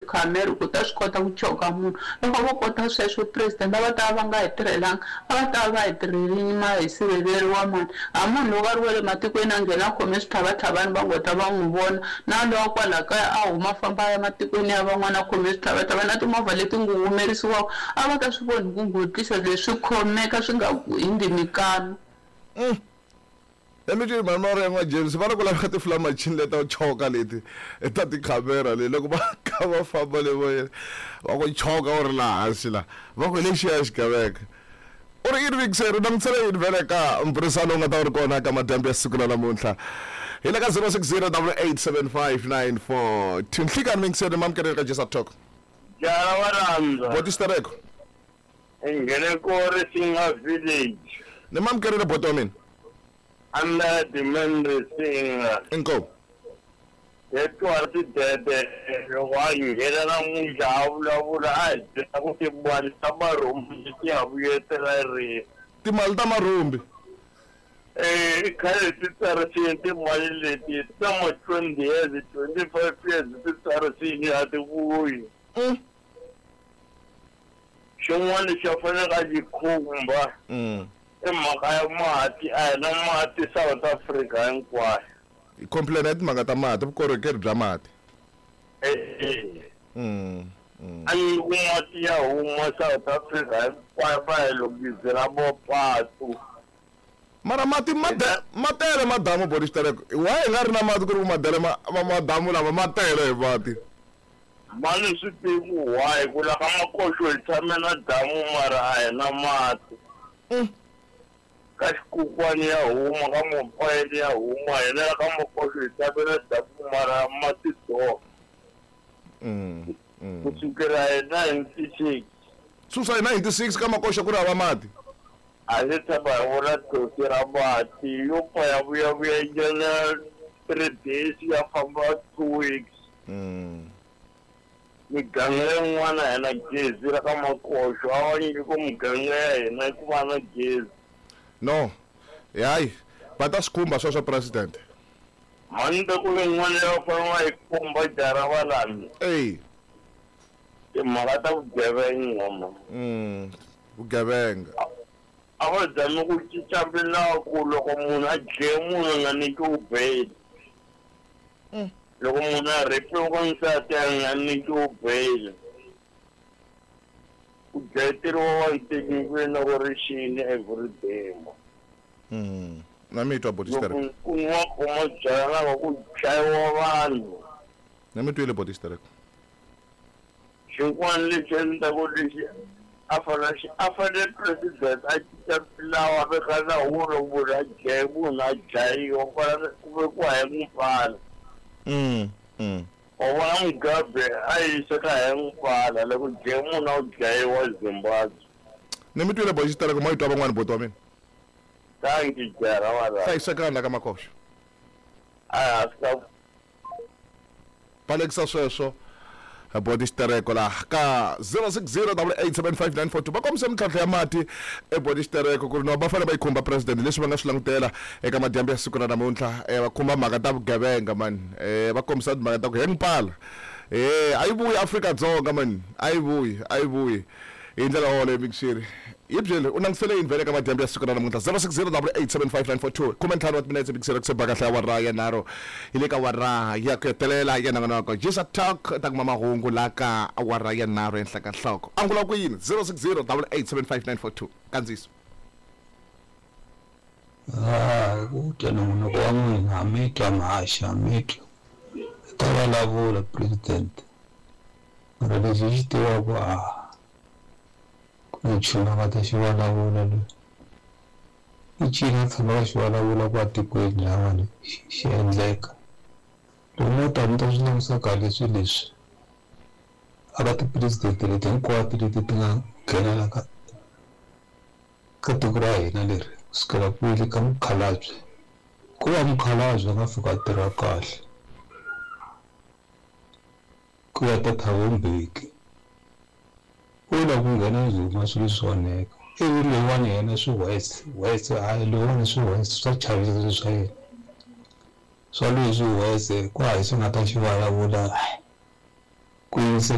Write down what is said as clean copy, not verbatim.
tikhamera ku ta swi kota ku choka munhu loko va kota sweswo president a va ta va nga hi tirhelanga a va ta va hi tirhelini ma hi sirheleriwa mani a munhu loko a ri wa le matikweni a nghena a khome swithavathavani va ngota va n'wi vona na loko kwala kaya a huma famba ya matikweni ya van'wana a khome swithavathavani na timovha leti nga humerisiwaka a va ta swi voni ku ngutisa leswi khomeka swi nga hindzi mikano Emi manoro ya James va ku lava ti fula machine leta choka leti ta ti camera le loko va ka va famba le voye va ku choka or la hansi la va ku lexi ya xigaveka u ri irvikiseri na mitsela yi vele ka mburisano nga ta ri kona ka madyambu ya siku la namuntlha hi le ka 060887594 tinhlikani mingiseri mamkereni ka Jesa Talk jara warandza botistereko ngene ko Risinga village ne mamkereni botomini anda demand Risinga inko etwati dede wa ngena na munjavula a ku tibwani tabarum ti avuyetela ri timali ta marumbi khale ti tsarisiwe timali leti ta ma 20 years 25 years ti tsarisiwe a ti vuyi xin'wana xa fanele ka jikhumba mhaka ya mati a hi na mati South Africa hinkwayo i complain ya timhaka ta mati vukorhokeri bya mati a yi ku mati ya huma South Africa hinkwayo va hi lokizela mapatu mara mati matele madamu botistereko wa hi nga ri na mati ku ri madamu lama matele hi mati mani swi tivi why ku la ka makoxo hi tshame na damu mara a hi na mati ka xikukwani ya huma ka mopayeni ya huma hi le ka makoxo hi tshame na damu mara mati do kusukela hi 96 susa hi 96 ka makoxa ku ri hava mati a ndzi tshama hi vona toki ra mati yo pa ya vuya njena 3 days ya famba 2 weeks miganga yin'wana hi na gezi ra ka makoxo a va nyiki ku miganga ya hina ku va na gezi no hayi va ta swi khumba sweswo president mani ta ku yin'wana ya fanele va yi khumba jara valami timhaka ta vugevenga vugevenga a va zami ku cinca milawu ku loko munhu a dleye munhu a nga nikiwi bail loko munhu a rhepiwe ka nsati a nga nikiwi bail ku dlayeteriwa wa ntekiweni loko ri xini everyday na mi twa botistereko ku nwa khoma byala loko ku dlayiwa vanhu na mi twile botistereko xin'wana lexi endlaku lexi a fanele president a cinca milawu a veka nawu loko munhu a dlaye munhu a dlayiwa ku vekiwa hi mupfala o vona Mugabe a yiseka hi mupfala loko dlaye munhu a dlayiwa Zimbabwe ni mi twile botistereko ma yi twa van'wana boti wa mina tangi jara wala hlayisekanga ka makoxo a ska palekisa sweswo botistereko la ka 060887594 va kombise mintlhontlho ya mati botistereko ku ri no va fanele va yi khumba president leswi va nga swi langutela eka madyambu ya siku ra namuntlha va khumba mhaka ta vugevenga mani va kombisa timhaka ta ku hengipala a yi vuyi Afrika-Dzonga mani a yi vuyi hi ndlela yoleyo mikixiri yi byele u langutisele yini vele ka madyambu ya siku ra namuntlha 060887594 khomentlhanu wa timinetse mikixiri kuseba kahle ya warra ya naro hi le ka warra ya ku hetelela ya nanganaka Jesa Talk ta kuma mahungu la ka warra ya naro ehenhla ka nhloko angula ku yini 060887594 kandziso kutya nongonoko wa n'wina mi twa mahaxa mi twa ta vulavula president mara lexi xi tivaku nchumu nga ta xi vulavula loyi i cina tshama va xi vulavula ku atikweni lawani xi endleka loko mo ta mi ta swi langutisaka leswi a va tipresidente leti hinkwato leti ti nga nghenela ka tiko ra hina leri kusukela kwele ka mukhalabye ku va mukhalabye a nga fika a tirha kahle ku va ta Thabo Mbeki u la ku nghena Zuma swilo swi onheka ivi lowani yena swi west hayi lowani swi west swa chavisa swa yena swa leswi west ku hayi swi nga ta xi vulavula ku yingisela